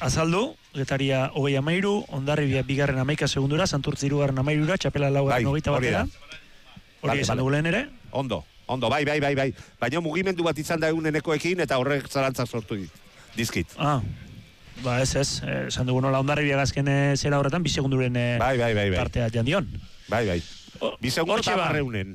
azaldu, Getaria 30, Hondarribia 2. 11 segundura, Santurtzi 2. 13, Txapela 4. 21 batera. Hori esan dugu lehen ere? Ondo, bai. Baina mugimendu bat izan da egunenekoekin eta horrek zalantzak sortu dizkit. Ba ez, esan dugu nola Hondarribia gazken zera horretan, 2 segunduren partea jandion. Bai. 2 segundu eta barreunen.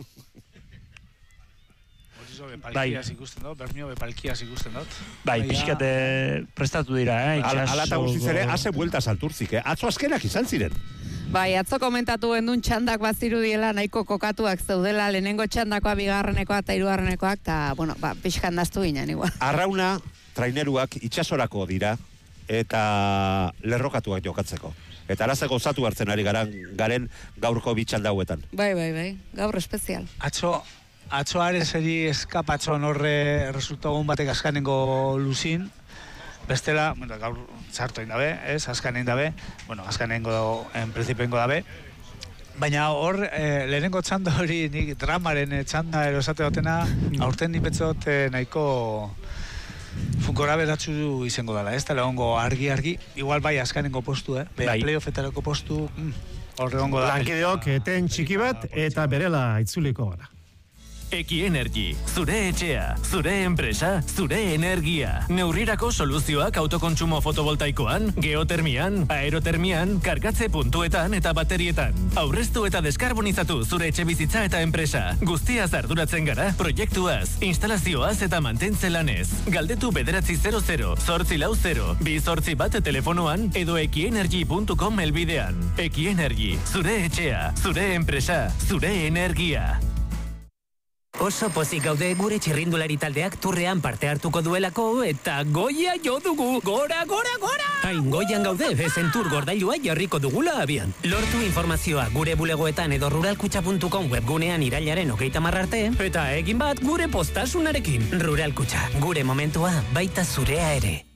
Bepalkiaz ikusten dut, Bermio bepalkiaz ikusten dut. Bai, pixkate prestatu dira, Alata guztiz ere, haze buelta salturtzik, atzo azkenak izan ziren. Bai, atzo komentatu gendun txandak bazirudiela nahiko kokatuak zeudela, lehenengo txandakoa, bigarrenekoa eta hirugarrenekoak, eta, bueno, pixkan daztu ginen, igual. Arrauna, traineruak itxasorako dira, eta lerrokatuak jokatzeko. Eta araze gozatu hartzen ari garen gaurko bitxanda hauetan. Bai, gaur espezial. Atzo Areseri eskapatxon horre resultagun batek askanengo luzin, bestela, gaur txartu egin dabe, askanen dabe, askanengo en principengo dabe, baina hor, lehenengo txanda hori, nik dramaren txanda erosate dutena, aurten nipetzot nahiko funkora beratzu izango dela, ez da lehengo argi, igual bai askanengo postu, playoffetarako postu, horre hongo da. Lankideok, eten txiki bat, eta berela itzuliko gara. Eki-Energy, zure etxea, zure enpresa, zure energia. Neurrirako soluzioak autokontsumo fotovoltaikoan, geotermian, aerotermian, kargatze puntuetan eta baterietan. Aurreztu eta deskarbonizatu zure etxe bizitza eta enpresa. Guztiaz arduratzen gara, proiektuaz, instalazioaz eta mantentze lanez. Galdetu 900 840 281 telefonoan edo ekienergy.com helbidean. Eki-Energy, zure etxea, zure enpresa, zure energia. Oso pozik gaude gure txirrindulari taldeak turrean parte hartuko duelako eta goia jo dugu, gora! Hain goian gaude, bezentur gordailua jarriko dugula abian. Lortu informazioa gure bulegoetan edo ruralkutxa.com webgunean irailaren 30 arte, eta egin bat gure postasunarekin. Ruralkutxa, gure momentua baita zurea ere.